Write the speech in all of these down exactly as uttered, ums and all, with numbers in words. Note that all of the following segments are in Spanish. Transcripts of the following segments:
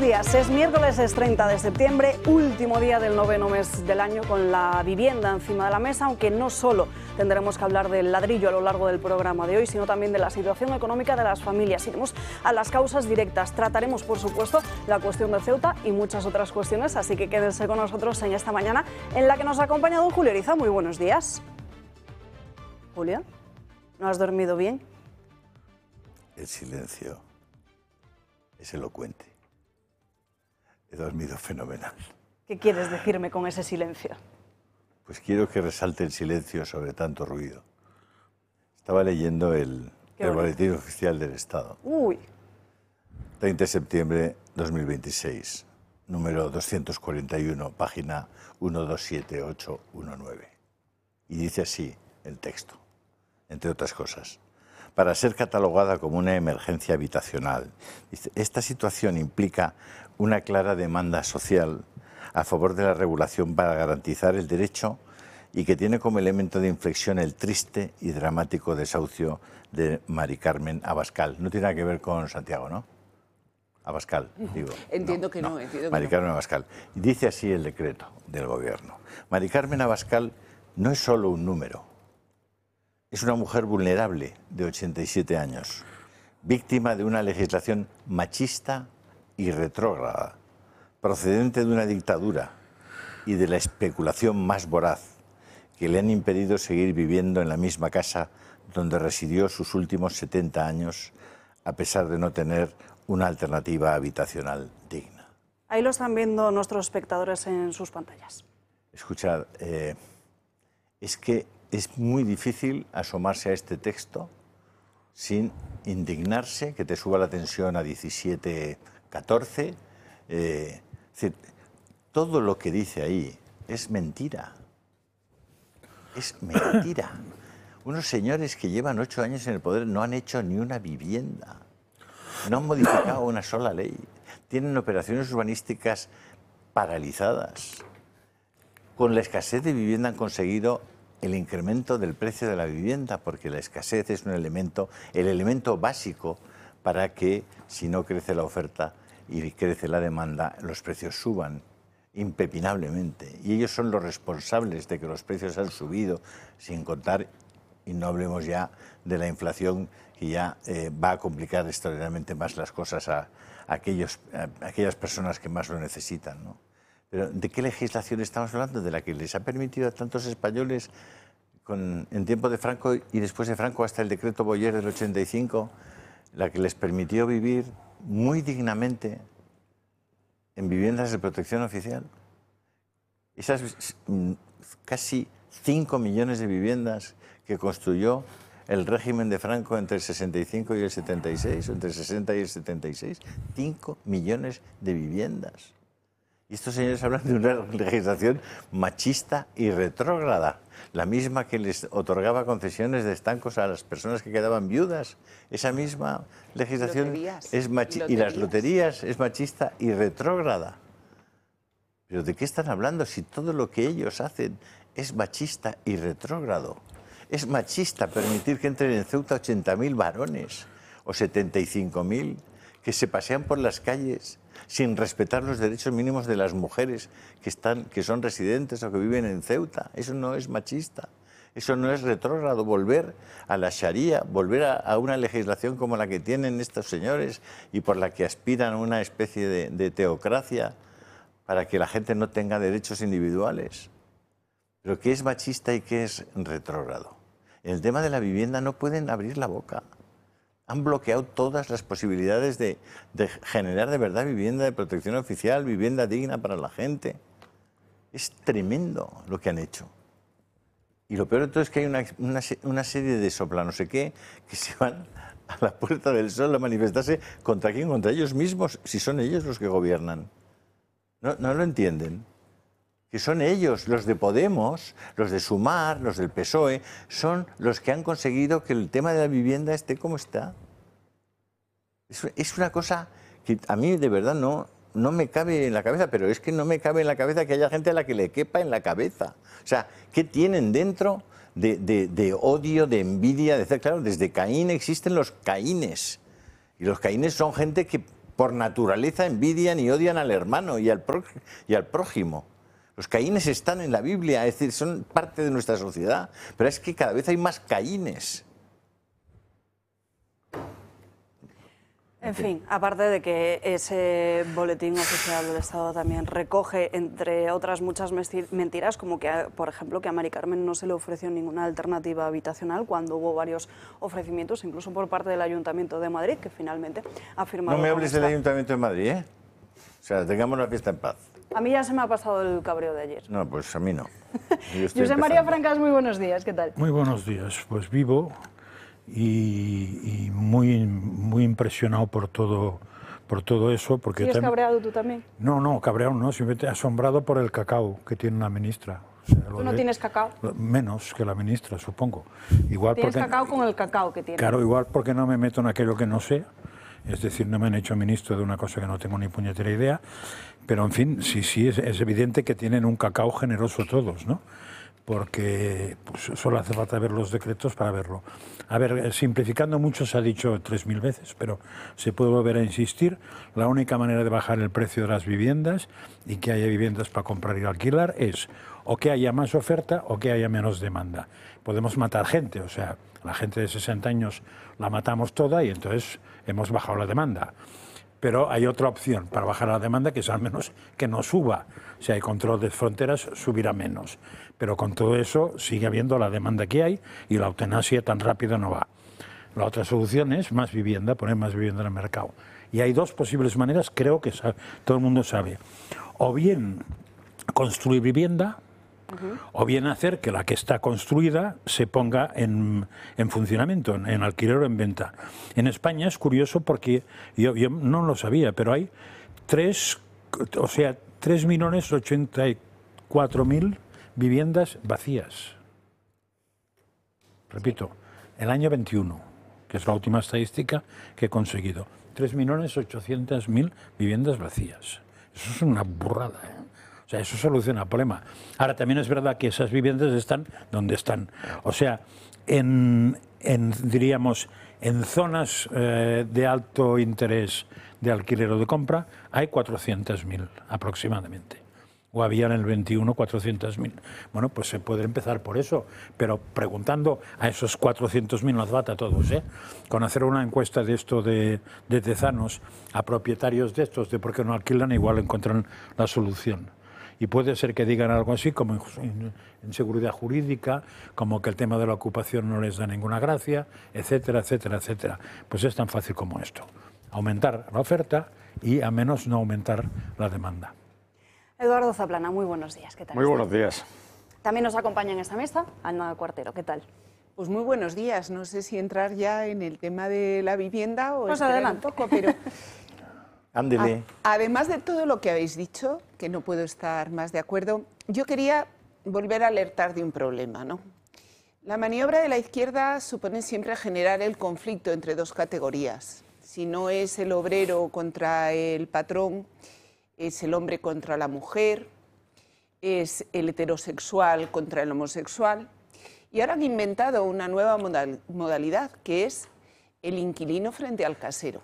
días, es miércoles, es treinta de septiembre, último día del noveno mes del año con la vivienda encima de la mesa, aunque no solo tendremos que hablar del ladrillo a lo largo del programa de hoy, sino también de la situación económica de las familias. Iremos a las causas directas, trataremos por supuesto la cuestión de Ceuta y muchas otras cuestiones, así que quédense con nosotros en esta mañana en la que nos ha acompañado Julio Eriza. Muy buenos días. Julio, ¿no has dormido bien? El silencio es elocuente. He dormido fenomenal. ¿Qué quieres decirme con ese silencio? Pues quiero que resalte el silencio sobre tanto ruido. Estaba leyendo el, el Boletín Oficial del Estado. Uy. treinta de septiembre de dos mil veintiséis, número doscientos cuarenta y uno, página uno dos siete ocho uno nueve. Y dice así el texto, entre otras cosas. Para ser catalogada como una emergencia habitacional, dice, esta situación implica una clara demanda social a favor de la regulación para garantizar el derecho y que tiene como elemento de inflexión el triste y dramático desahucio de Mari Carmen Abascal. No tiene nada que ver con Santiago, ¿no? Abascal, digo. Entiendo no, que no, no. entiendo que Mari Carmen no. Abascal. Dice así el decreto del Gobierno. Mari Carmen Abascal no es solo un número. Es una mujer vulnerable de ochenta y siete años, víctima de una legislación machista y retrógrada, procedente de una dictadura y de la especulación más voraz que le han impedido seguir viviendo en la misma casa donde residió sus últimos setenta años, a pesar de no tener una alternativa habitacional digna. Ahí lo están viendo nuestros espectadores en sus pantallas. Escuchad, eh, es que es muy difícil asomarse a este texto sin indignarse, que te suba la tensión a diecisiete, catorce. Eh, es decir, todo lo que dice ahí es mentira. Es mentira. Unos señores que llevan ocho años en el poder no han hecho ni una vivienda. No han modificado una sola ley. Tienen operaciones urbanísticas paralizadas. Con la escasez de vivienda han conseguido el incremento del precio de la vivienda, porque la escasez es un elemento, el elemento básico para que, si no crece la oferta y crece la demanda, los precios suban impepinablemente. Y ellos son los responsables de que los precios han subido, sin contar, y no hablemos ya de la inflación, que ya eh, va a complicar extraordinariamente más las cosas a, a, aquellos, a aquellas personas que más lo necesitan, ¿no? Pero ¿de qué legislación estamos hablando? De la que les ha permitido a tantos españoles con, en tiempo de Franco y después de Franco hasta el decreto Boyer del ochenta y cinco, la que les permitió vivir muy dignamente en viviendas de protección oficial. Esas casi cinco millones de viviendas que construyó el régimen de Franco entre el sesenta y cinco y el setenta y seis, o entre el sesenta y el setenta y seis, cinco millones de viviendas. Y estos señores hablan de una legislación machista y retrógrada, la misma que les otorgaba concesiones de estancos a las personas que quedaban viudas. Esa misma legislación es machista, y las loterías es machista y retrógrada. ¿Pero de qué están hablando si todo lo que ellos hacen es machista y retrógrado? Es machista permitir que entren en Ceuta ochenta mil varones o setenta y cinco mil que se pasean por las calles sin respetar los derechos mínimos de las mujeres que, están, que son residentes o que viven en Ceuta. Eso no es machista, eso no es retrógrado. Volver a la Sharia, volver a, a una legislación como la que tienen estos señores y por la que aspiran a una especie de, de teocracia para que la gente no tenga derechos individuales. Pero ¿qué es machista y qué es retrógrado? En el tema de la vivienda no pueden abrir la boca. Han bloqueado todas las posibilidades de, de generar de verdad vivienda de protección oficial, vivienda digna para la gente. Es tremendo lo que han hecho. Y lo peor de todo es que hay una, una, una serie de sopla no sé qué que se van a la Puerta del Sol a manifestarse contra quién, contra ellos mismos, si son ellos los que gobiernan. No, no lo entienden. Que son ellos, los de Podemos, los de Sumar, los del P S O E, son los que han conseguido que el tema de la vivienda esté como está. Es, es una cosa que a mí de verdad no, no me cabe en la cabeza, pero es que no me cabe en la cabeza que haya gente a la que le quepa en la cabeza. O sea, ¿qué tienen dentro de, de, de odio, de envidia? De, claro, desde Caín existen los Caínes. Y los Caínes son gente que por naturaleza envidian y odian al hermano y al, pró y al prójimo. Los Caínes están en la Biblia, es decir, son parte de nuestra sociedad, pero es que cada vez hay más Caínes. En fin, aparte de que ese boletín oficial del Estado también recoge, entre otras muchas mentiras, como que, por ejemplo, que a Mari Carmen no se le ofreció ninguna alternativa habitacional cuando hubo varios ofrecimientos, incluso por parte del Ayuntamiento de Madrid, que finalmente ha firmado... No me hables del Ayuntamiento de Madrid, ¿eh? O sea, tengamos la fiesta en paz. A mí ya se me ha pasado el cabreo de ayer. No, pues a mí no. José María Francas, muy buenos días, ¿qué tal? Muy buenos días, pues vivo... Y, y muy, muy impresionado por todo, por todo eso. Porque ¿Sigues cabreado tú también? No, no, cabreado no, simplemente asombrado por el cacao que tiene la ministra. O sea, ¿Tú no de... tienes cacao? Menos que la ministra, supongo. Igual ¿Tienes porque, cacao con el cacao que tiene? Claro, igual porque no me meto en aquello que no sé. Es decir, no me han hecho ministro de una cosa que no tengo ni puñetera idea. Pero, en fin, sí, sí, es, es evidente que tienen un cacao generoso todos, ¿no? Porque pues, solo hace falta ver los decretos para verlo. A ver, simplificando mucho, se ha dicho tres mil veces, pero se puede volver a insistir, la única manera de bajar el precio de las viviendas y que haya viviendas para comprar y alquilar es o que haya más oferta o que haya menos demanda. Podemos matar gente, o sea, la gente de sesenta años la matamos toda y entonces hemos bajado la demanda. Pero hay otra opción para bajar la demanda, que es al menos que no suba. Si hay control de fronteras, subirá menos. Pero con todo eso sigue habiendo la demanda que hay y la eutanasia tan rápido no va. La otra solución es más vivienda, poner más vivienda en el mercado. Y hay dos posibles maneras, creo que sabe, todo el mundo sabe. O bien construir vivienda, uh-huh. o bien hacer que la que está construida se ponga en, en funcionamiento, en, en alquiler o en venta. En España es curioso porque yo, yo no lo sabía, pero hay tres, o sea, tres millones ochenta y cuatro mil viviendas vacías. Repito, el año veintiuno, que es la última estadística que he conseguido. tres millones ochocientas mil viviendas vacías. Eso es una burrada, ¿eh? O sea, eso soluciona el problema. Ahora, también es verdad que esas viviendas están donde están. O sea, en, en diríamos, en zonas eh, de alto interés de alquiler o de compra, hay cuatrocientas mil aproximadamente. O había en el veintiuno cuatrocientas mil. Bueno, pues se puede empezar por eso, pero preguntando a esos cuatrocientos mil, nos bata a todos, ¿eh? Con hacer una encuesta de esto de, de Tezanos a propietarios de estos, de por qué no alquilan, igual encuentran la solución. Y puede ser que digan algo así como inseguridad jurídica, como que el tema de la ocupación no les da ninguna gracia, etcétera, etcétera, etcétera. Pues es tan fácil como esto. Aumentar la oferta y a menos no aumentar la demanda. Eduardo Zaplana, muy buenos días. ¿Qué tal? Muy buenos días. También nos acompaña en esta mesa Ana Cuartero. ¿Qué tal? Pues muy buenos días. No sé si entrar ya en el tema de la vivienda o pues esperar adelante. un poco, pero... Ándele. Además de todo lo que habéis dicho, que no puedo estar más de acuerdo, yo quería volver a alertar de un problema, ¿no? La maniobra de la izquierda supone siempre generar el conflicto entre dos categorías. Si no es el obrero contra el patrón, es el hombre contra la mujer, es el heterosexual contra el homosexual. Y ahora han inventado una nueva modalidad, que es el inquilino frente al casero.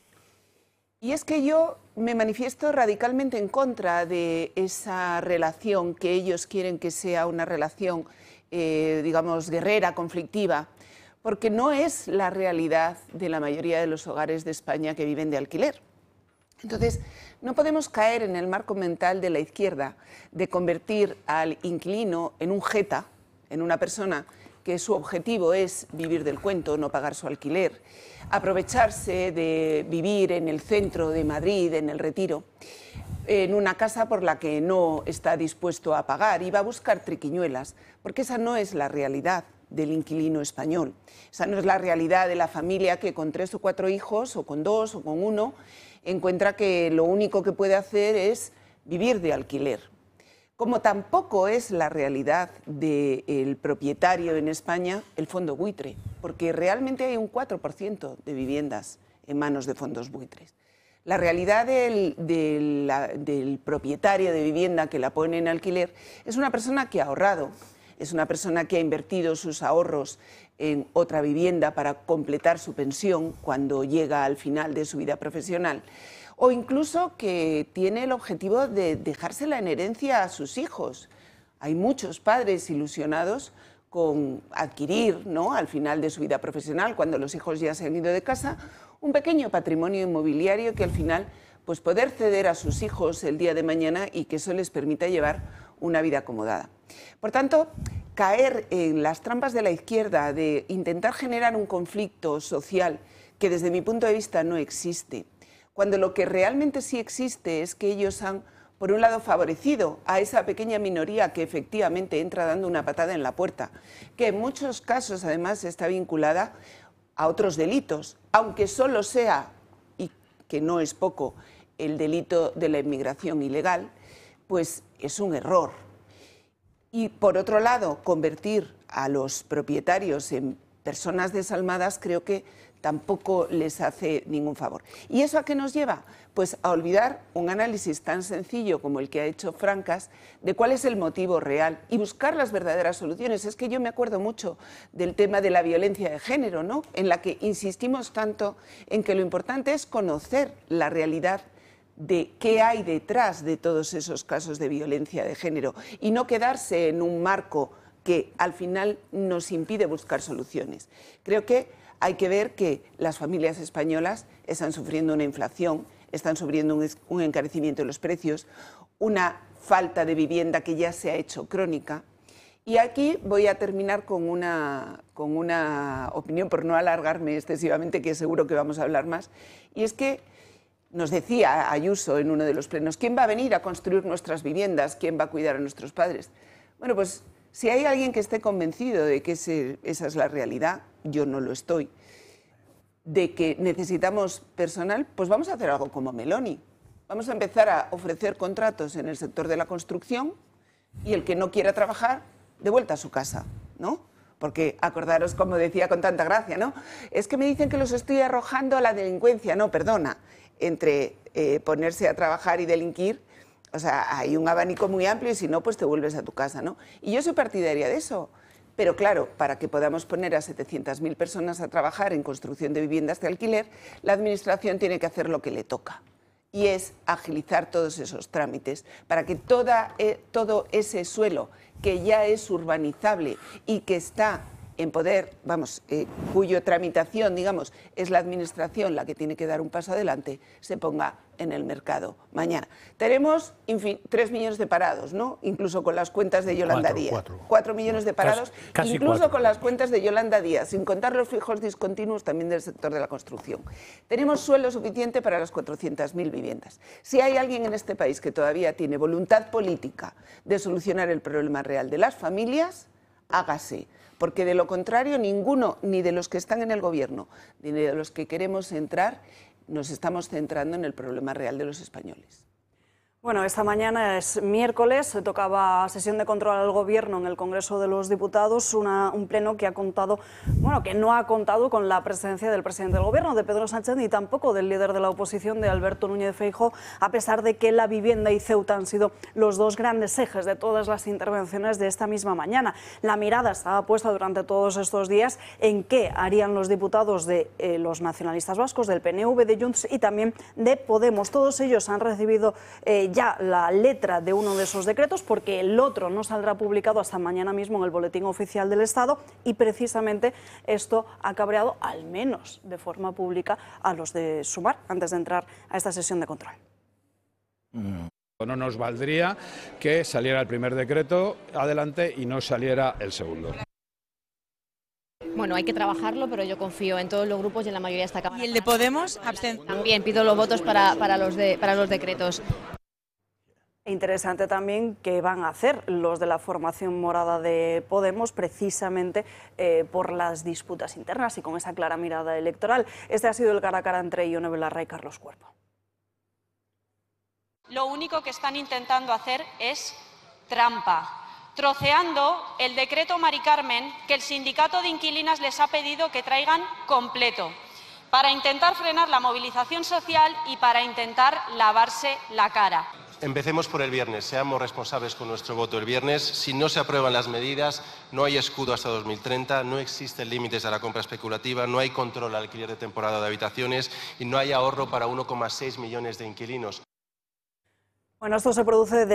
Y es que yo me manifiesto radicalmente en contra de esa relación que ellos quieren que sea una relación, eh, digamos, guerrera, conflictiva, porque no es la realidad de la mayoría de los hogares de España que viven de alquiler. Entonces, no podemos caer en el marco mental de la izquierda de convertir al inquilino en un jeta, en una persona que su objetivo es vivir del cuento, no pagar su alquiler, aprovecharse de vivir en el centro de Madrid, en el Retiro, en una casa por la que no está dispuesto a pagar y va a buscar triquiñuelas, porque esa no es la realidad del inquilino español. Esa no es la realidad de la familia que con tres o cuatro hijos, o con dos, o con uno, encuentra que lo único que puede hacer es vivir de alquiler. Como tampoco es la realidad del propietario en España el fondo buitre, porque realmente hay un cuatro por ciento de viviendas en manos de fondos buitres. La realidad del, del, del propietario de vivienda que la pone en alquiler es una persona que ha ahorrado, es una persona que ha invertido sus ahorros en otra vivienda para completar su pensión cuando llega al final de su vida profesional, o incluso que tiene el objetivo de dejársela en herencia a sus hijos. Hay muchos padres ilusionados con adquirir, ¿no?, al final de su vida profesional, cuando los hijos ya se han ido de casa, un pequeño patrimonio inmobiliario que al final, pues poder ceder a sus hijos el día de mañana y que eso les permita llevar una vida acomodada. Por tanto, caer en las trampas de la izquierda de intentar generar un conflicto social que desde mi punto de vista no existe, cuando lo que realmente sí existe es que ellos han, por un lado, favorecido a esa pequeña minoría que efectivamente entra dando una patada en la puerta, que en muchos casos además está vinculada a otros delitos, aunque solo sea, y que no es poco, el delito de la inmigración ilegal, pues es un error. Y por otro lado, convertir a los propietarios en personas desalmadas creo que tampoco les hace ningún favor. ¿Y eso a qué nos lleva? Pues a olvidar un análisis tan sencillo como el que ha hecho Francas de cuál es el motivo real y buscar las verdaderas soluciones. Es que yo me acuerdo mucho del tema de la violencia de género, ¿no?, en la que insistimos tanto en que lo importante es conocer la realidad de qué hay detrás de todos esos casos de violencia de género y no quedarse en un marco que al final nos impide buscar soluciones. Creo que hay que ver que las familias españolas están sufriendo una inflación, están sufriendo un, un encarecimiento de los precios, una falta de vivienda que ya se ha hecho crónica. Y aquí voy a terminar con una, con una opinión, por no alargarme excesivamente, que seguro que vamos a hablar más, y es que nos decía Ayuso en uno de los plenos, ¿quién va a venir a construir nuestras viviendas? ¿Quién va a cuidar a nuestros padres? Bueno, pues si hay alguien que esté convencido de que ese, esa es la realidad, yo no lo estoy, de que necesitamos personal, pues vamos a hacer algo como Meloni. Vamos a empezar a ofrecer contratos en el sector de la construcción y el que no quiera trabajar, de vuelta a su casa, ¿no? Porque acordaros, como decía con tanta gracia, ¿no? Es que me dicen que los estoy arrojando a la delincuencia. No, perdona, entre eh, ponerse a trabajar y delinquir, o sea, hay un abanico muy amplio y si no, pues te vuelves a tu casa, ¿no? Y yo soy partidaria de eso. Pero claro, para que podamos poner a setecientas mil personas a trabajar en construcción de viviendas de alquiler, la Administración tiene que hacer lo que le toca. Y es agilizar todos esos trámites para que toda, eh, todo ese suelo que ya es urbanizable y que está en poder, vamos, eh, cuyo tramitación, digamos, es la Administración la que tiene que dar un paso adelante, se ponga en el mercado mañana. Tenemos, en fin, tres millones de parados, ¿no? Incluso con las cuentas de Yolanda Cuatro, Díaz. cuatro. Cuatro millones de parados, Casi- casi incluso cuatro. con las cuentas de Yolanda Díaz, sin contar los fijos discontinuos también del sector de la construcción. Tenemos suelo suficiente para las cuatrocientas mil viviendas. Si hay alguien en este país que todavía tiene voluntad política de solucionar el problema real de las familias, hágase. Porque de lo contrario, ninguno, ni de los que están en el gobierno, ni de los que queremos entrar, nos estamos centrando en el problema real de los españoles. Bueno, esta mañana es miércoles, se tocaba sesión de control al Gobierno en el Congreso de los Diputados, una, un pleno que ha contado, bueno, que no ha contado con la presencia del presidente del Gobierno, de Pedro Sánchez, ni tampoco del líder de la oposición, de Alberto Núñez Feijóo, a pesar de que la vivienda y Ceuta han sido los dos grandes ejes de todas las intervenciones de esta misma mañana. La mirada estaba puesta durante todos estos días en qué harían los diputados de eh, los nacionalistas vascos, del P N V, de Junts y también de Podemos. Todos ellos han recibido eh, ya la letra de uno de esos decretos, porque el otro no saldrá publicado hasta mañana mismo en el Boletín Oficial del Estado, y precisamente esto ha cabreado, al menos de forma pública, a los de Sumar antes de entrar a esta sesión de control. No nos valdría que saliera el primer decreto adelante y no saliera el segundo. Bueno, hay que trabajarlo, pero yo confío en todos los grupos y en la mayoría de esta Cámara. ¿Y el de Podemos? Abstención. También pido los votos para, para, los, de, para los decretos. Interesante también qué van a hacer los de la formación morada de Podemos, precisamente eh, por las disputas internas y con esa clara mirada electoral. Este ha sido el cara a cara entre Ione Belarra y Carlos Cuerpo. Lo único que están intentando hacer es trampa, troceando el decreto Mari Carmen que el sindicato de inquilinas les ha pedido que traigan completo, para intentar frenar la movilización social y para intentar lavarse la cara. Empecemos por el viernes, seamos responsables con nuestro voto el viernes. Si no se aprueban las medidas, no hay escudo hasta dos mil treinta, no existen límites a la compra especulativa, no hay control al alquiler de temporada de habitaciones y no hay ahorro para uno coma seis millones de inquilinos. Bueno, esto se produce de